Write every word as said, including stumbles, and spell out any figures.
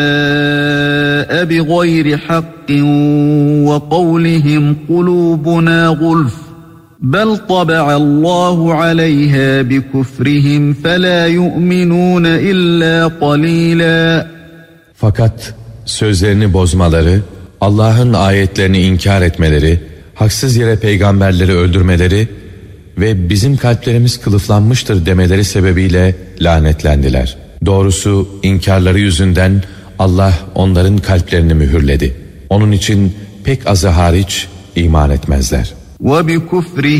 بغير حق وقولهم قلوبنا غلف بل طبع الله عليها بكفرهم فلا يؤمنون إلا قليلا. Fakat sözlerini bozmaları, Allah'ın ayetlerini inkar etmeleri, haksız yere peygamberleri öldürmeleri ve bizim kalplerimiz kılıflanmıştır demeleri sebebiyle lanetlendiler. Doğrusu inkarları yüzünden Allah onların kalplerini mühürledi. Onun için pek azı hariç iman etmezler. وَبِكُفْرِهِ